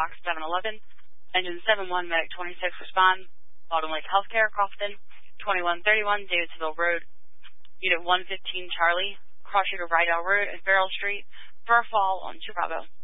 Box 711. Engine 71, Medic 26, respond. Baldwin Lake Healthcare, Crofton, 2131 Davidsville Road. Unit 115, Charlie, cross you to Rydell Road and Farrell Street for a fall on 2 Bravo.